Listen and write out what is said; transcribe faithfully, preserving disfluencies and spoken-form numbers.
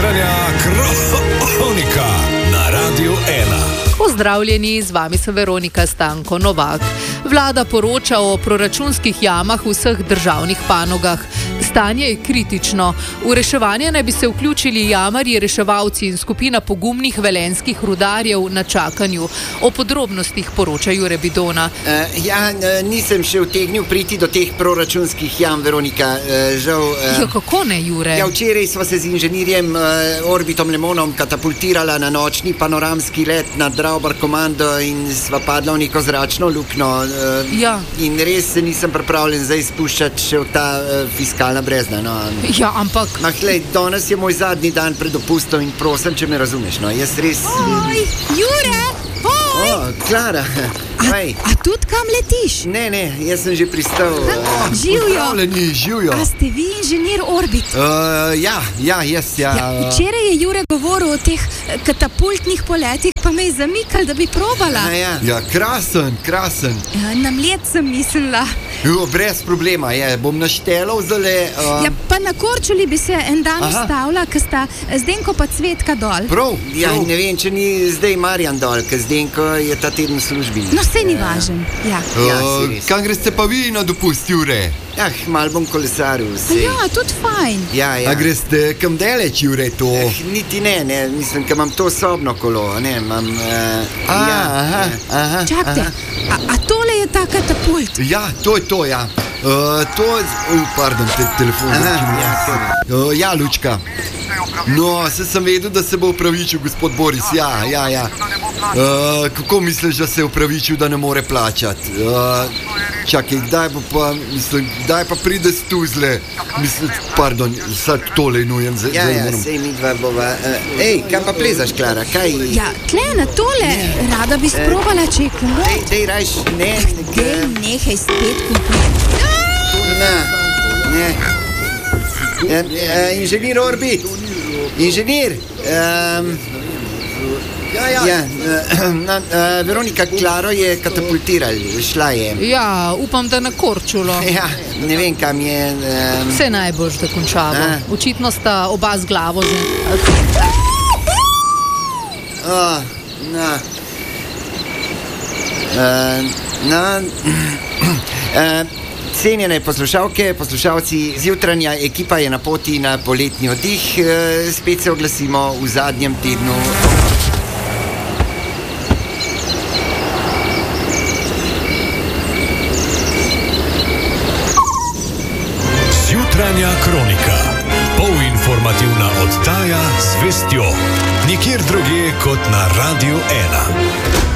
Jutranja kronika na Radiu ena. Pozdravljeni, z vami sem Veronika Stanko Novak. Vlada poroča o proračunskih jamah v vseh državnih panogah. Stanje je kritično. V reševanje naj bi se vključili jamarji, reševalci in skupina pogumnih velenjskih rudarjev na čakanju. O podrobnostih poroča Jure Bidona. Uh, ja, nisem še utegnil priti do teh proračunskih jam, Veronika. Uh, žal, uh, ja, kako ne, Jure? Ja, včeraj sva se z inženirjem uh, Orbitom Lemonom katapultirala na nočni panoramski let nad Draubar komando in sva padla v neko zračno luknjo. Uh, ja. In res se nisem pripravljen zdaj spuščati še v ta uh, fiskalna brezna. No. Ja, ampak... Mah, lej, danes je moj zadnji dan pred dopustom in prosim, če me razumeš. No. Jaz res... Oj, Jure! Oj! O, Klara! A, a tudi kam letiš? Ne, ne, jaz sem že pristal. Uh, Živjo! Živjo! A ste vi inženir Orbit? Uh, ja, ja, jaz, ja. ja. Včeraj je Jure govoril o teh katapultnih poletih, pa me je zamikal, da bi probala. A, ja. ja, krasen, krasen. Ja, na mlet sem mislila. Jo, brez problema, je, bom naštelal zdaj. Uh... Ja, pa na Korčuli bi se en dan ustavila, ker sta Zdenko pa Cvetka dol. Prav, ja, prav. Ne vem, če ni zdaj Marjan dol, ker Zdenko je ta teden v službi. No, sej ni važen, ja. ja uh, kam greste pa vi na dopust, Jure? Ah, mal bom kolesaril, sej. Ja, tudi fajn. Ja, ja. A greste kam daleč, Jure, to? Eh, niti ne, ne, mislim, ker imam to sobno kolo, ne, imam... Uh, a, ja, aha, aha. Čakajte, a, a tole je ta katapult? Ja, to je to, ja. Uh, to je... Uh, pardon, te, telefon. Aha, ja, uh, ja, Lučka. No, se sem vedel, da se bo upravičil gospod Boris, ja, ja, ja. Uh, kako misliš, da se je upravičil, da ne more plačati? Uh, čakaj, kdaj bo pa, mislim, kdaj pa pride s tuzle? Mislim, pardon, sad tole nujem. Z, ja, ja, sej mi dva bova. Uh, ej, kam pa plezaš, Klara, kaj? Ja, tle na tole, ne. Rada bi sprobala, če je komod. Dej, dej, rajš, ne. Dej, nehaj spet komod. Ne, ne. Ja, uh, inženir Orbit, inženir, um, ja, ja. Ja, uh, na, uh, Veronika, Klaro je katapultiral, šla je. Ja, upam, da na Korčulo. Ja, ne vem, kam je. Um... Vse najboljš, da končamo. A? Očitno sta oba z glavo že. Oh, na. Uh, na. Uh, Cenjene poslušalke, poslušalci, zjutranja ekipa je na poti na poletni oddih. E, spet se oglasimo v zadnjem tednu. Jutranja kronika. Polinformativna oddaja z vestjo. Nikjer drugje kot na Radiu ena.